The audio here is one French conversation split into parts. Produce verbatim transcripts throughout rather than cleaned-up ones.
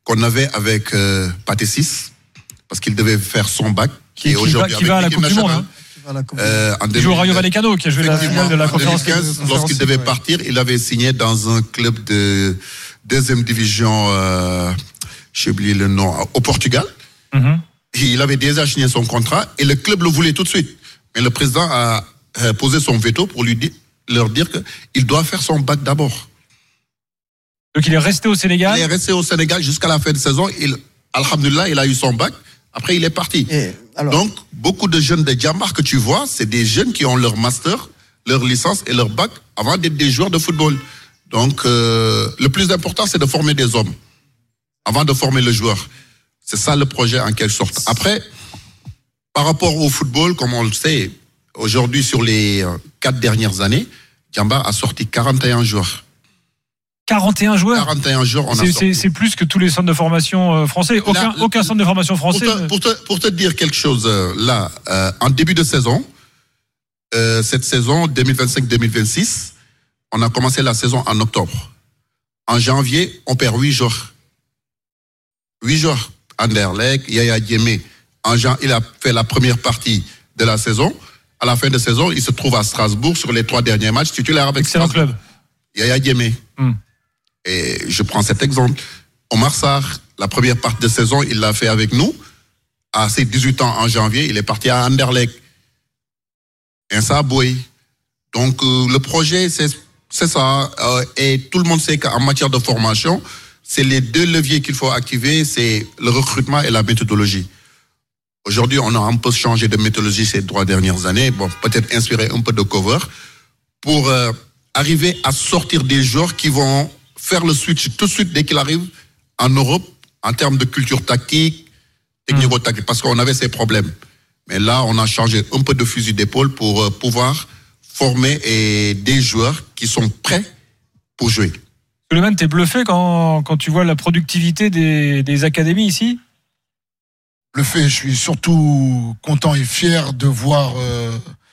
qu'on avait avec euh, Pathé-Six, parce qu'il devait faire son bac. Qui, qui, va, qui va à la Coupe du Monde. Hein. Euh, en il joue au Rayo Vallecano, qui a joué la finale de la conférence. En deux mille quinze, lorsqu'il devait ouais. partir, il avait signé dans un club de deuxième division, euh, j'ai oublié le nom, au Portugal. Mm-hmm. Il avait déjà signé son contrat et le club le voulait tout de suite. Mais le président a posé son veto pour lui dire, leur dire qu'il doit faire son bac d'abord. Donc il est resté au Sénégal. Il est resté au Sénégal jusqu'à la fin de saison. Il, alhamdoulilah, il a eu son bac. Après, il est parti. Et alors... Donc, beaucoup de jeunes de Djambar que tu vois, c'est des jeunes qui ont leur master, leur licence et leur bac avant d'être des joueurs de football. Donc, euh, le plus important, c'est de former des hommes avant de former le joueur. C'est ça le projet en quelque sorte. Après, par rapport au football, comme on le sait, aujourd'hui, sur les quatre dernières années, Djambar a sorti quarante et un joueurs. quarante et un joueurs quarante et un joueurs, on c'est, a sorti. C'est, c'est plus que tous les centres de formation français. Aucun, là, aucun centre de formation français. Pour te, pour te, pour te dire quelque chose, là, euh, en début de saison, euh, cette saison deux mille vingt-cinq deux mille vingt-six, on a commencé la saison en octobre. En janvier, on perd huit joueurs. huit joueurs. Anderlecht, Yaya Diémé. En jan, il a fait la première partie de la saison. À la fin de saison, il se trouve à Strasbourg sur les trois derniers matchs titulaire avec Excellent Strasbourg. club. Yaya Diémé. Hmm. Et je prends cet exemple. Omar Sarr, la première partie de saison, il l'a fait avec nous. À ses dix-huit ans en janvier, il est parti à Anderlecht. Insa Boy. Donc, euh, le projet, c'est, c'est ça. Euh, et tout le monde sait qu'en matière de formation, c'est les deux leviers qu'il faut activer, c'est le recrutement et la méthodologie. Aujourd'hui, on a un peu changé de méthodologie ces trois dernières années. Bon, peut-être inspiré un peu de cover pour euh, arriver à sortir des joueurs qui vont faire le switch tout de suite dès qu'il arrive en Europe en termes de culture tactique, technico-tactique, parce qu'on avait ces problèmes. Mais là, on a changé un peu de fusil d'épaule pour euh, pouvoir former et des joueurs qui sont prêts pour jouer. Suleiman, t'es bluffé quand, quand tu vois la productivité des, des académies ici ? Bluffé, je suis surtout content et fier de voir euh,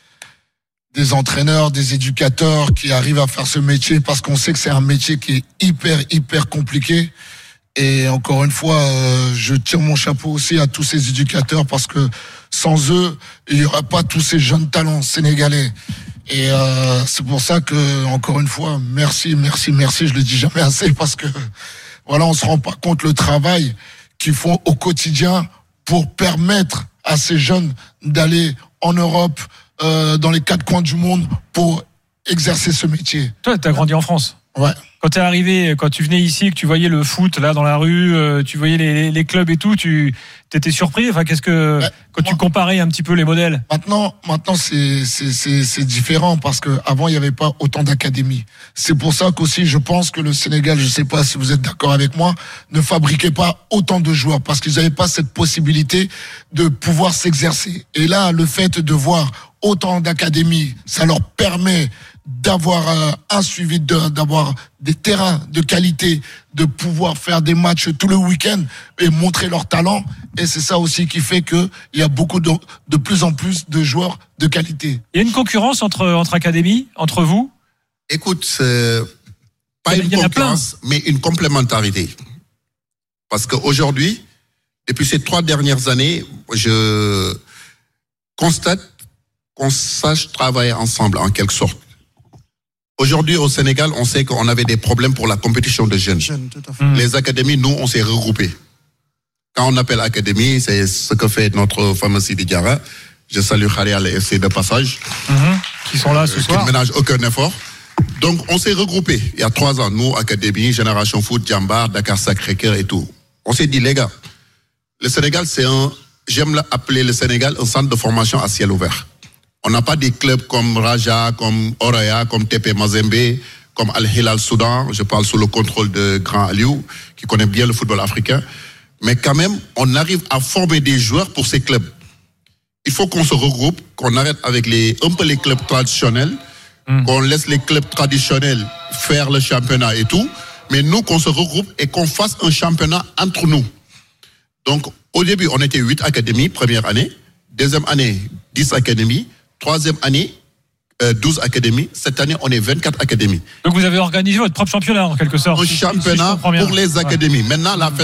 des entraîneurs, des éducateurs qui arrivent à faire ce métier parce qu'on sait que c'est un métier qui est hyper, hyper compliqué. Et encore une fois, euh, je tire mon chapeau aussi à tous ces éducateurs parce que sans eux, il n'y aurait pas tous ces jeunes talents sénégalais. Et euh, c'est pour ça que, encore une fois, merci, merci, merci, je le dis jamais assez parce que, voilà, on se rend pas compte le travail qu'ils font au quotidien pour permettre à ces jeunes d'aller en Europe, euh, dans les quatre coins du monde pour exercer ce métier. Toi, t'as grandi en France. Ouais. Quand t'es arrivé, quand tu venais ici, que tu voyais le foot là dans la rue, euh, tu voyais les, les clubs et tout, tu t'étais surpris. Enfin, qu'est-ce que ouais, quand moi, tu comparais un petit peu les modèles. Maintenant, maintenant c'est c'est c'est c'est différent parce que avant il y avait pas autant d'académies. C'est pour ça qu'aussi je pense que le Sénégal, je sais pas si vous êtes d'accord avec moi, ne fabriquait pas autant de joueurs parce qu'ils n'avaient pas cette possibilité de pouvoir s'exercer. Et là, le fait de voir autant d'académies, ça leur permet d'avoir euh, un suivi, de, d'avoir des terrains de qualité, de pouvoir faire des matchs tout le week-end et montrer leur talent. Et c'est ça aussi qui fait que il y a beaucoup de, de plus en plus de joueurs de qualité. Il y a une concurrence entre, entre académies, entre vous ? Écoute, c'est pas une concurrence, mais une complémentarité. Parce qu'aujourd'hui, depuis ces trois dernières années, je constate qu'on sache travailler ensemble en quelque sorte. Aujourd'hui, au Sénégal, on sait qu'on avait des problèmes pour la compétition de jeunes. Jeune, tout à fait. Les académies, nous, on s'est regroupés. Quand on appelle académie, c'est ce que fait notre fameux Sidi Diarra. Je salue Kharial et F C de passage. Mm-hmm. Qui sont là ce euh, soir. Qui ne ménagent aucun effort. Donc, on s'est regroupés il y a trois ans. Nous, académie, Génération Foot, Djambar, Dakar Sacré-Cœur et tout. On s'est dit, les gars, le Sénégal, c'est un, j'aime appeler le Sénégal un centre de formation à ciel ouvert. On n'a pas des clubs comme Raja, comme Oraya, comme T P Mazembe, comme Al Hilal Soudan. Je parle sous le contrôle de Grand Aliou, qui connaît bien le football africain. Mais quand même, on arrive à former des joueurs pour ces clubs. Il faut qu'on se regroupe, qu'on arrête avec les, un peu les clubs traditionnels, mmh. qu'on laisse les clubs traditionnels faire le championnat et tout. Mais nous, qu'on se regroupe et qu'on fasse un championnat entre nous. Donc, au début, on était huit académies, première année. Deuxième année, dix académies. Troisième année, euh, douze académies. Cette année, on est vingt-quatre académies. Donc vous avez organisé votre propre championnat en quelque sorte. Un championnat si, si pour les académies. Ouais. Maintenant, la